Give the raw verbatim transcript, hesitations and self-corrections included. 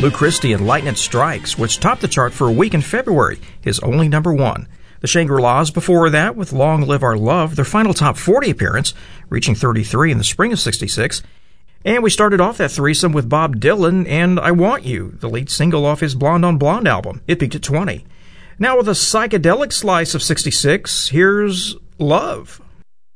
Lou Christie and Lightning Strikes, which topped the chart for a week in February, his only number one. The Shangri-Las before that with Long Live Our Love, their final top forty appearance, reaching thirty-three in the spring of sixty-six. And we started off that threesome with Bob Dylan and I Want You, the lead single off his Blonde on Blonde album. It peaked at twenty. Now with a psychedelic slice of sixty-six, here's Love.